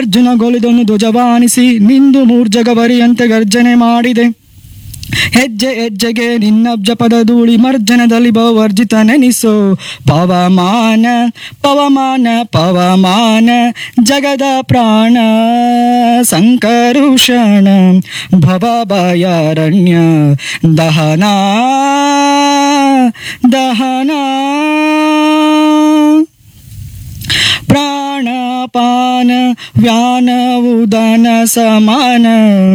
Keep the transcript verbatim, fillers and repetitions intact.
ಅರ್ಜುನ ಗೋಲಿದೊಂದು ಧ್ವಜವಾನಿಸಿ ನಿಂದು ಮೂರ್ಜಗವರಿಯಂತೆ ಗರ್ಜನೆ ಮಾಡಿದೆ. ಹೆಜ್ಜೆ ಹೆಜ್ಜೆಗೆ ನಿನ್ನಬ್ಜ ಪದ ಧೂಳಿ ಮರ್ಜನದಲ್ಲಿ ಭವರ್ಜಿತ ನೆನಿಸೋ. ಪವಮಾನ ಪವಮಾನ ಪವಮಾನ ಜಗದ ಪ್ರಾಣ ಸಂಕರುಷಣ ಭವ ಭಯಾರಣ್ಯ ದಹನ ದಹನ ಪ್ರಾಣಪಾನ ವ್ಯಾನ ಉದನ ಸಮಾನ